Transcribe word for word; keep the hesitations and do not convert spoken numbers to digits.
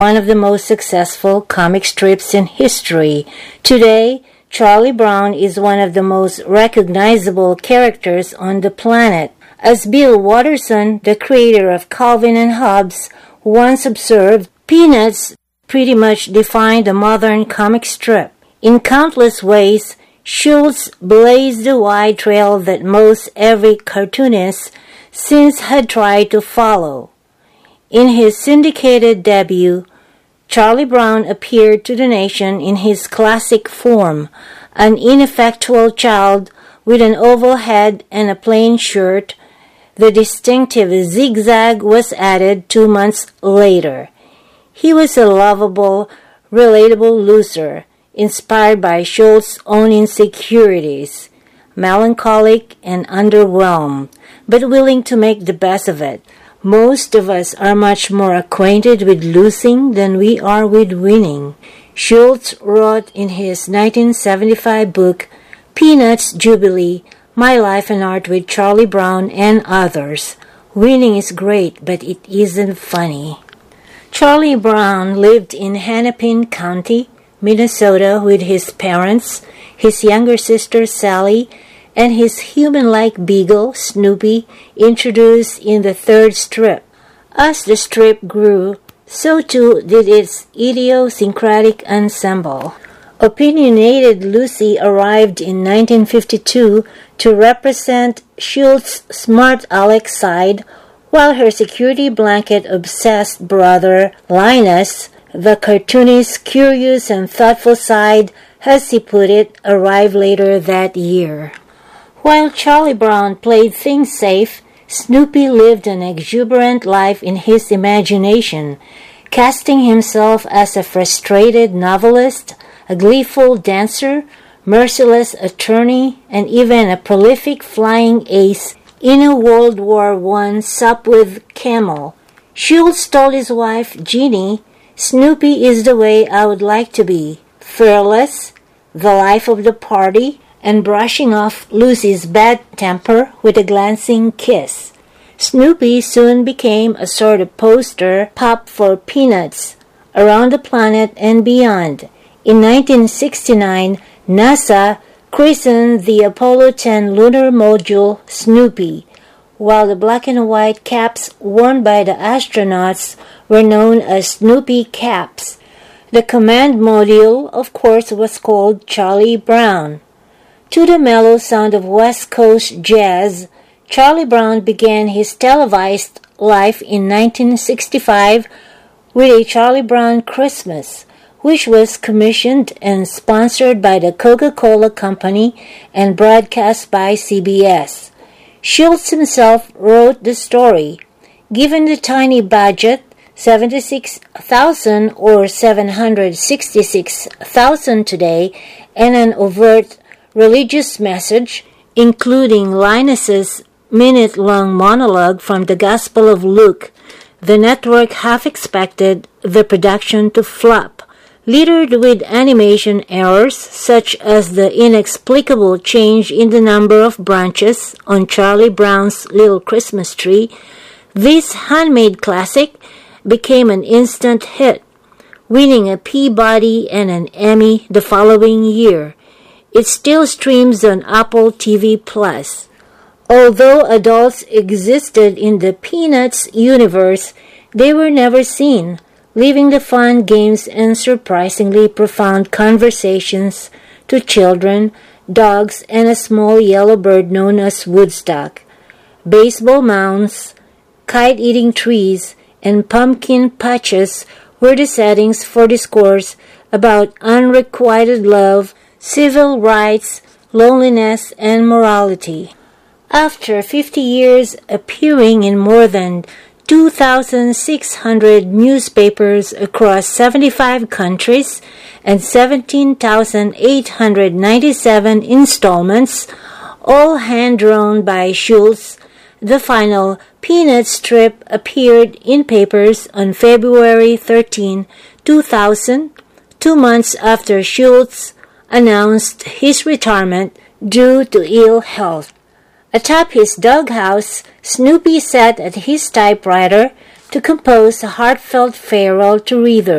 one of the most successful comic strips in history. Today, Charlie Brown is one of the most recognizable characters on the planet. As Bill Watterson, the creator of Calvin and Hobbes, once observed, Peanuts pretty much defined the modern comic strip. In countless ways, Schulz blazed the wide trail that most every cartoonist since had tried to follow. In his syndicated debut, Charlie Brown appeared to the nation in his classic form, an ineffectual child with an oval head and a plain shirt. The distinctive zigzag was added two months later. He was a lovable, relatable loser, inspired by Schultz's own insecurities, melancholic and underwhelmed, but willing to make the best of it. Most of us are much more acquainted with losing than we are with winning. Schulz wrote in his nineteen seventy-five book, Peanuts Jubilee, My Life and Art with Charlie Brown and Others. Winning is great, but it isn't funny. Charlie Brown lived in Hennepin County, Minnesota with his parents, his younger sister Sally, and his human-like beagle, Snoopy, introduced in the third strip. As the strip grew, so too did its idiosyncratic ensemble. Opinionated Lucy arrived in nineteen fifty-two to represent Schultz's smart aleck side, while her security blanket-obsessed brother, Linus, the cartoonist's curious and thoughtful side, as he put it, arrived later that year. While Charlie Brown played things safe, Snoopy lived an exuberant life in his imagination, casting himself as a frustrated novelist, a gleeful dancer, merciless attorney, and even a prolific flying ace in a World War One sup with camel. Schulz told his wife, Jeannie, Snoopy is the way I would like to be, fearless, the life of the party, and brushing off Lucy's bad temper with a glancing kiss. Snoopy soon became a sort of poster pop for Peanuts around the planet and beyond. In nineteen sixty-nine, NASA christened the Apollo ten lunar module Snoopy, while the black and white caps worn by the astronauts were known as Snoopy caps. The command module, of course, was called Charlie Brown. To the mellow sound of West Coast jazz, Charlie Brown began his televised life in nineteen sixty-five with a Charlie Brown Christmas, which was commissioned and sponsored by the Coca-Cola Company and broadcast by C B S. Schulz himself wrote the story. Given the tiny budget, seventy-six thousand dollars or seven hundred sixty-six thousand dollars today, and an overt religious message, including Linus's minute-long monologue from the Gospel of Luke, the network half expected the production to flop. Littered with animation errors such as the inexplicable change in the number of branches on Charlie Brown's Little Christmas Tree, this handmade classic became an instant hit, winning a Peabody and an Emmy the following year. It still streams on Apple T V Plus. Although adults existed in the Peanuts universe, they were never seen, leaving the fun games and surprisingly profound conversations to children, dogs, and a small yellow bird known as Woodstock. Baseball mounds, kite-eating trees, and pumpkin patches were the settings for discourse about unrequited love, civil rights, loneliness, and morality. After fifty years appearing in more than two thousand six hundred newspapers across seventy-five countries and seventeen thousand eight hundred ninety-seven installments, all hand-drawn by Schulz, the final Peanuts strip appeared in papers on February thirteenth, two thousand, two months after Schulz announced his retirement due to ill health. Atop his doghouse, Snoopy sat at his typewriter, to compose a heartfelt farewell to readers.